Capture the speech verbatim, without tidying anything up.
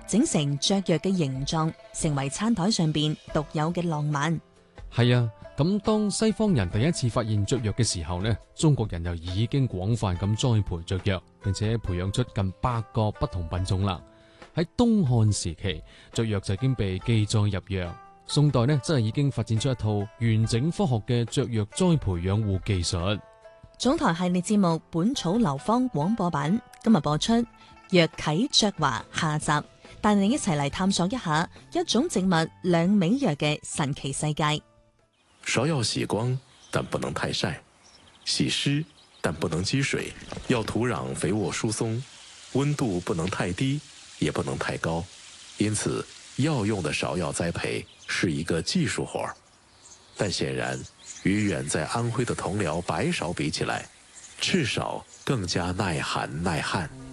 整成雀躍嘅形狀，成為餐台上邊獨有嘅浪漫。 係啊，咁當西方人第一次發現雀躍嘅時候呢，中國人又已經廣泛咁栽培雀躍，並且培養出近百個不同品種啦。喺東漢時期，雀躍就已經被記載入藥。宋代呢，真係已經發展出一套完整科學嘅雀躍栽培養護技術。 總台系列節目《本草流芳》廣播版今日播出《藥啟雀華》下集，帶你一齊嚟探索一下一種植物兩味藥嘅神奇世界。 芍藥喜光，但不能太曬；喜濕，但不能積水。要土壤肥沃疏鬆，溫度不能太低，也不能太高。因此，藥用的芍藥栽培是一個技術活兒。但顯然，與遠在安徽的同僚白芍比起來，赤芍更加耐寒耐旱。